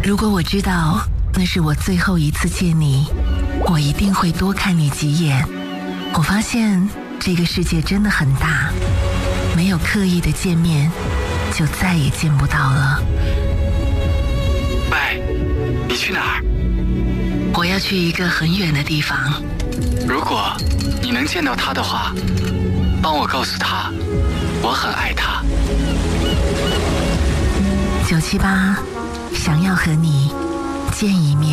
如果我知道那是我最后一次见你，我一定会多看你几眼。我发现这个世界真的很大，没有刻意的见面，就再也见不到了。 喂，你去哪儿？ 我要去一个很远的地方。 如果你能见到他的话，帮我告诉他，我很爱他。 978想要和你见一面。